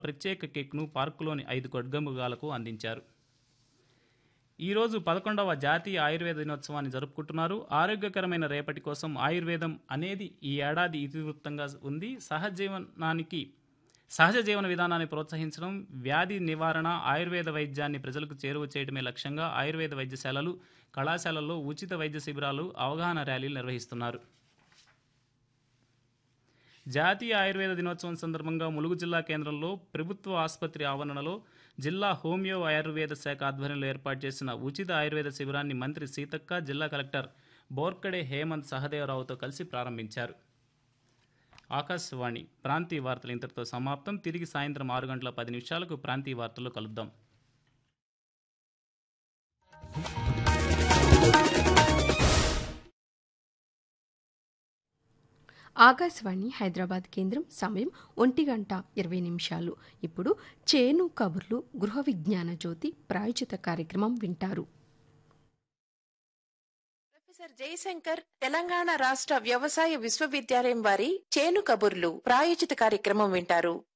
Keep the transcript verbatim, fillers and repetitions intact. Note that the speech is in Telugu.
ప్రత్యేక కేక్ను పార్కులోని ఐదు ఖడ్గమృగాలకు అందించారు. ఈరోజు పదకొండవ జాతీయ ఆయుర్వేద దినోత్సవాన్ని జరుపుకుంటున్నారు. ఆరోగ్యకరమైన రేపటి కోసం ఆయుర్వేదం అనేది ఈ ఏడాది ఇతివృత్తంగా ఉంది. సహజీవనానికి సహజ జీవన విధానాన్ని ప్రోత్సహించడం, వ్యాధి నివారణ, ఆయుర్వేద వైద్యాన్ని ప్రజలకు చేరువ చేయడమే లక్ష్యంగా ఆయుర్వేద వైద్యశాలలు, కళాశాలల్లో ఉచిత వైద్య శిబిరాలు, అవగాహన ర్యాలీలు నిర్వహిస్తున్నారు. జాతీయ ఆయుర్వేద దినోత్సవం సందర్భంగా ములుగు జిల్లా కేంద్రంలో ప్రభుత్వ ఆసుపత్రి ఆవరణలో జిల్లా హోమియో ఆయుర్వేద శాఖ ఆధ్వర్యంలో ఏర్పాటు చేసిన ఉచిత ఆయుర్వేద శిబిరాన్ని మంత్రి సీతక్క, జిల్లా కలెక్టర్ బోర్కడే హేమంత్ సహదేవరావుతో కలిసి ప్రారంభించారు. ఆకాశవాణి ప్రాంతీయ వార్తలు ఇంతటితో సమాప్తం. తిరిగి సాయంత్రం ఆరు గంటల పది నిమిషాలకు ప్రాంతీయ వార్తల్లో కలుద్దాం. ఆకాశవాణి హైదరాబాద్ కేంద్రం. సమయం ఒంటి గంట ఇరవై నిమిషాలు. ఇప్పుడు చేను కబుర్లు, గృహ విజ్ఞాన జ్యోతి ప్రాయోజిత కార్యక్రమం వింటారు. ప్రొఫెసర్ జయశంకర్ తెలంగాణ రాష్ట్ర వ్యవసాయ విశ్వవిద్యాలయం వారి చేను కబుర్లు ప్రాయోజిత కార్యక్రమం వింటారు.